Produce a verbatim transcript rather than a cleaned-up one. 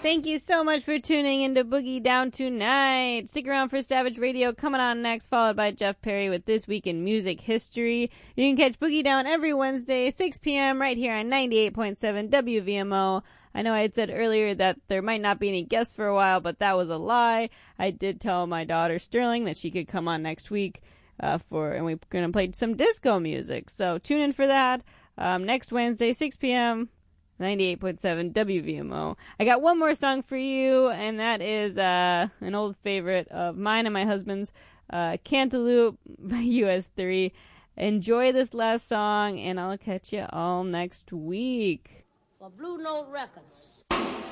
Thank you so much for tuning into Boogie Down tonight. Stick around for Savage Radio coming on next, followed by Jeff Perry with This Week in Music History. You can catch Boogie Down every Wednesday, six p.m. right here on ninety-eight point seven W V M O. I know I had said earlier that there might not be any guests for a while, but that was a lie. I did tell my daughter Sterling that she could come on next week uh, for, and we're going to play some disco music. So tune in for that um, next Wednesday, six p.m. ninety-eight point seven W V M O. I got one more song for you, and that is uh, an old favorite of mine and my husband's, uh, Cantaloupe by U S three. Enjoy this last song, and I'll catch you all next week. For Blue Note Records.